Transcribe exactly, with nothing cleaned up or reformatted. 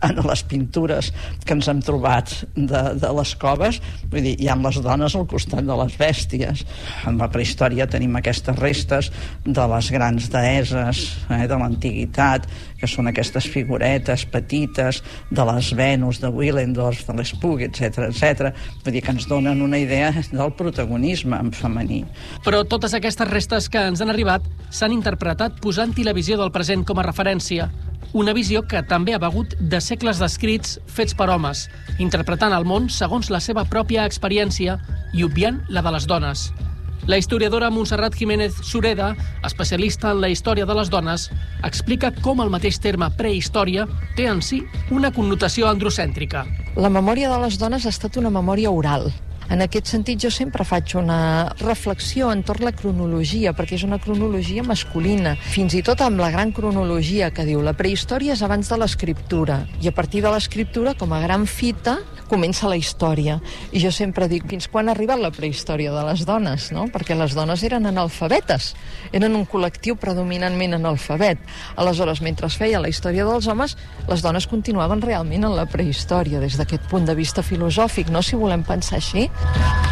en les pintures que ens hem trobat de, de les coves. Vull dir, hi ha les dones al costat de les bèsties. En la prehistòria tenim aquestes restes de les grans deeses eh, de l'antiguitat, que són aquestes figuretes petites de les Venus, de Willendorf, de l'Espug, etcètera, etcètera. Vull dir que ens donen una idea del protagonisme en femení. Però totes aquestes restes que ens han arribat s'han interpretat posant-hi la visió del present com a referència. Una visió que també ha begut de segles d'escrits fets per homes, interpretant el món segons la seva pròpia experiència i obviant la de les dones. La historiadora Montserrat Jiménez Sureda, especialista en la història de les dones, explica com el mateix terme prehistòria té en si una connotació androcèntrica. La memòria de les dones ha estat una memòria oral. En aquest sentit, jo sempre faig una reflexió entorn la cronologia, perquè és una cronologia masculina. Fins i tot amb la gran cronologia que diu la prehistòria és abans de l'escriptura, i a partir de l'escriptura, com a gran fita, comença la història. I jo sempre dic, fins quan ha arribat la prehistòria de les dones, no? Perquè les dones eren analfabetes, eren un col·lectiu predominantment analfabet. Aleshores, mentre es feia la història dels homes, les dones continuaven realment en la prehistòria, des d'aquest punt de vista filosòfic, no? Si volem pensar així.